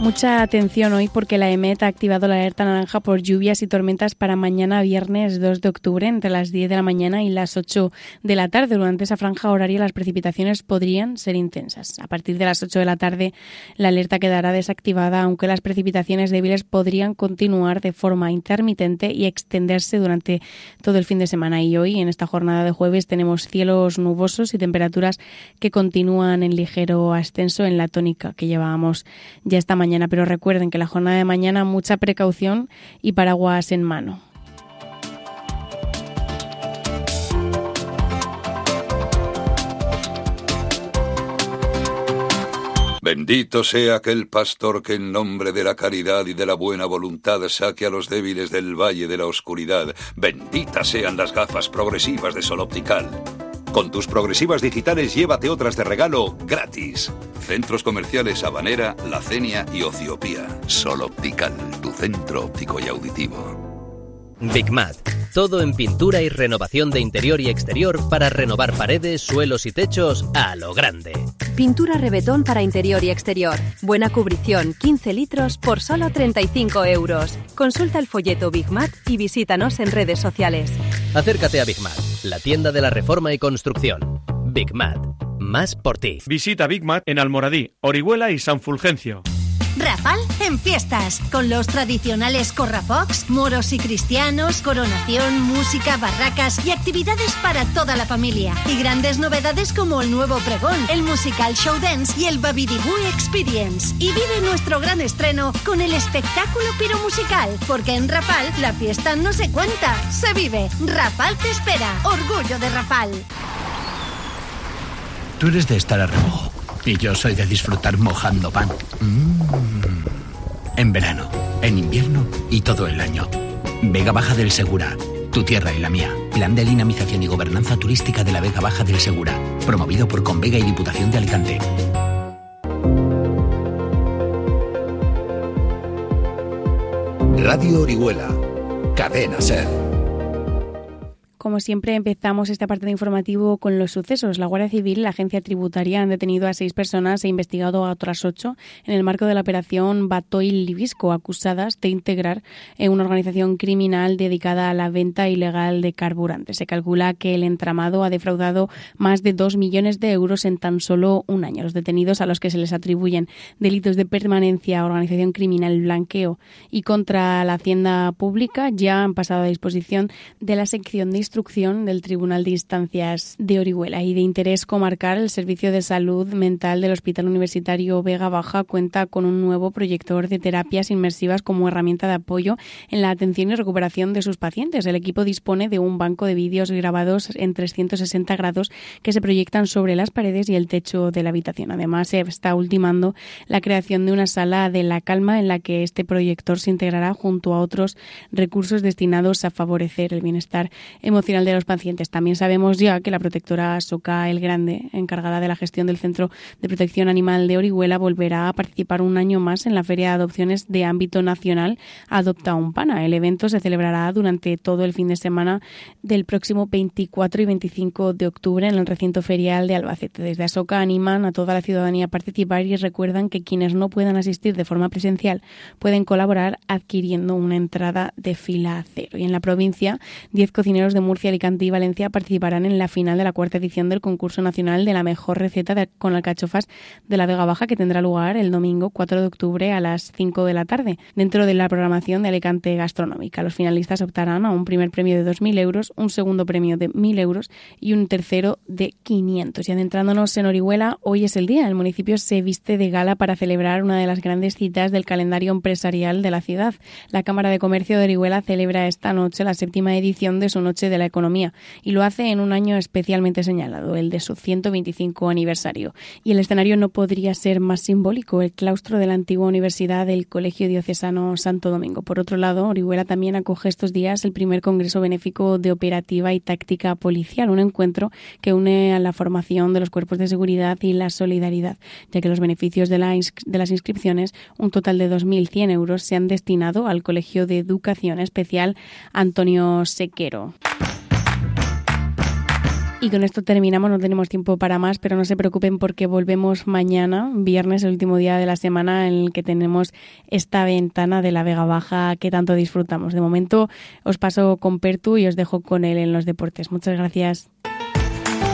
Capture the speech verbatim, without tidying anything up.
Mucha atención hoy porque la EMET ha activado la alerta naranja por lluvias y tormentas para mañana viernes dos de octubre entre las diez de la mañana y las ocho de la tarde. Durante esa franja horaria las precipitaciones podrían ser intensas. A partir de las ocho de la tarde la alerta quedará desactivada, aunque las precipitaciones débiles podrían continuar de forma intermitente y extenderse durante todo el fin de semana. Y hoy, en esta jornada de jueves, tenemos cielos nubosos y temperaturas que continúan en ligero ascenso en la tónica que llevábamos ya esta mañana. Pero recuerden que la jornada de mañana mucha precaución y paraguas en mano. Bendito sea aquel pastor que en nombre de la caridad y de la buena voluntad saque a los débiles del valle de la oscuridad. Benditas sean las gafas progresivas de Sol Optical. Con tus progresivas digitales llévate otras de regalo gratis. Centros comerciales Habanera, La Cenia y Ociopía. Sol Optical, tu centro óptico y auditivo. Bigmat. Todo en pintura y renovación de interior y exterior para renovar paredes, suelos y techos a lo grande. Pintura Rebetón para interior y exterior. Buena cubrición, quince litros por solo treinta y cinco euros. Consulta el folleto Bigmat y visítanos en redes sociales. Acércate a Bigmat, la tienda de la reforma y construcción. Bigmat, más por ti. Visita Bigmat en Almoradí, Orihuela y San Fulgencio. Rafal en fiestas, con los tradicionales corrafocs, moros y cristianos, coronación, música, barracas y actividades para toda la familia. Y grandes novedades como el nuevo pregón, el musical show dance y el Babidibú Experience. Y vive nuestro gran estreno con el espectáculo piromusical, porque en Rafal la fiesta no se cuenta, se vive. Rafal te espera, orgullo de Rafal. Tú eres de estar a remojo. Y yo soy de disfrutar mojando pan. Mm. En verano, en invierno y todo el año. Vega Baja del Segura, tu tierra y la mía. Plan de dinamización y gobernanza turística de la Vega Baja del Segura. Promovido por Convega y Diputación de Alicante. Radio Orihuela, Cadena Ser. Como siempre, empezamos este apartado informativo con los sucesos. La Guardia Civil y la Agencia Tributaria han detenido a seis personas e investigado a otras ocho en el marco de la operación Batoil Libisco, acusadas de integrar en una organización criminal dedicada a la venta ilegal de carburantes. Se calcula que el entramado ha defraudado más de dos millones de euros en tan solo un año. Los detenidos, a los que se les atribuyen delitos de permanencia, organización criminal, blanqueo y contra la hacienda pública, ya han pasado a disposición de la sección de instrucción del Tribunal de Instancias de Orihuela. Y de interés comarcal, el Servicio de Salud Mental del Hospital Universitario Vega Baja cuenta con un nuevo proyector de terapias inmersivas como herramienta de apoyo en la atención y recuperación de sus pacientes. El equipo dispone de un banco de vídeos grabados en trescientos sesenta grados que se proyectan sobre las paredes y el techo de la habitación. Además, se está ultimando la creación de una sala de la calma en la que este proyector se integrará junto a otros recursos destinados a favorecer el bienestar emocional de los pacientes. También sabemos ya que la protectora Soca el Grande, encargada de la gestión del Centro de Protección Animal de Orihuela, volverá a participar un año más en la Feria de Adopciones de ámbito nacional Adopta un Pana. El evento se celebrará durante todo el fin de semana del próximo veinticuatro y veinticinco de octubre en el recinto ferial de Albacete. Desde Asoca animan a toda la ciudadanía a participar y recuerdan que quienes no puedan asistir de forma presencial pueden colaborar adquiriendo una entrada de fila cero. Y en la provincia, diez cocineros de Murcia, Alicante y Valencia participarán en la final de la cuarta edición del concurso nacional de la mejor receta de, con alcachofas de la Vega Baja, que tendrá lugar el domingo cuatro de octubre a las cinco de la tarde, dentro de la programación de Alicante Gastronómica. Los finalistas optarán a un primer premio de dos mil euros, un segundo premio de mil euros y un tercero de quinientos. Y adentrándonos en Orihuela, hoy es el día. El municipio se viste de gala para celebrar una de las grandes citas del calendario empresarial de la ciudad. La Cámara de Comercio de Orihuela celebra esta noche la séptima edición de su Noche de la Economía y lo hace en un año especialmente señalado, el de su ciento veinticinco aniversario. Y el escenario no podría ser más simbólico, el claustro de la antigua universidad del Colegio Diocesano Santo Domingo. Por otro lado, Orihuela también acoge estos días el primer Congreso Benéfico de Operativa y Táctica Policial, un encuentro que une a la formación de los cuerpos de seguridad y la solidaridad, ya que los beneficios de, la ins- de las inscripciones, un total de dos mil cien euros, se han destinado al Colegio de Educación Especial Antonio Sequero. Y con esto terminamos, no tenemos tiempo para más, pero no se preocupen porque volvemos mañana, viernes, el último día de la semana en el que tenemos esta ventana de la Vega Baja que tanto disfrutamos. De momento os paso con Pertu y os dejo con él en los deportes. Muchas gracias.